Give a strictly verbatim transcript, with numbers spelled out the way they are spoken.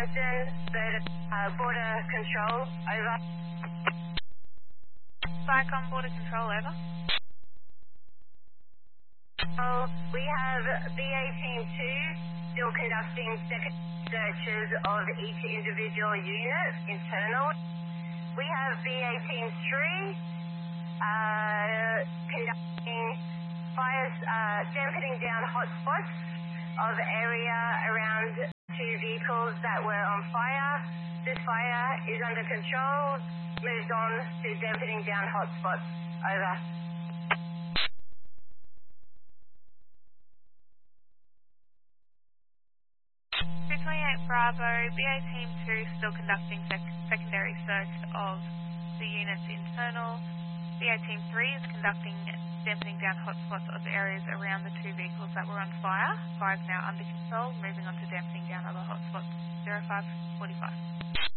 Houston, uh, border control, over. Spike on border control, over. Oh, we have B A Team two still conducting second searches of each individual unit, internal. We have B A Team three uh, conducting fires, uh, dampening down hotspots of area around two vehicles that were on fire. This fire is under control. Moved on to dampening down hotspots. Over. two twenty-eight Bravo, B A Team two still conducting sec secondary search of the units internal. B A Team three is conducting dampening down hotspots of areas around the two vehicles that were on fire. Fire is now under control, moving on to dampening down other hotspots. zero five forty-five.